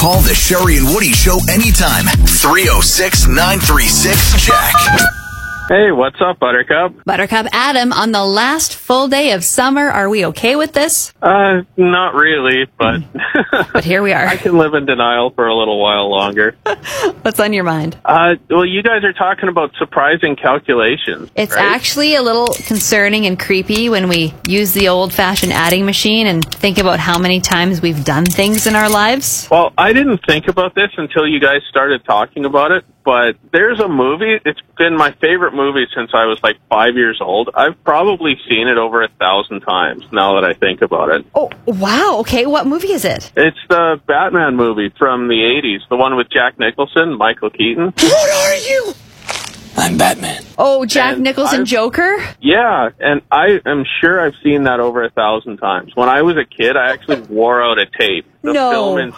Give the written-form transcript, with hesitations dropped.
Call the Sherry and Woody Show anytime. 306-936-CHECK. Hey, what's up, Buttercup? Buttercup Adam, on the last full day of summer, are we okay with this? Not really, but But here we are. I can live in denial for a little while longer. What's on your mind? Well, you guys are talking about surprising calculations. It's right? actually a little concerning and creepy when we use the old-fashioned adding machine and think about how many times we've done things in our lives. Well, I didn't think about this until you guys started talking about it, but there's a movie. It's been my favorite movie since I was like 5 years old. I've probably seen it over 1,000 times now that I think about it. Oh, wow. Okay, what movie is it? It's the Batman movie from the 80s, the one with Jack Nicholson, Michael Keaton. What are you? I'm Batman. Oh, Jack And Nicholson Joker? Yeah, and I am sure I've seen that over 1,000 times. When I was a kid, I actually wore out a tape. The No. film in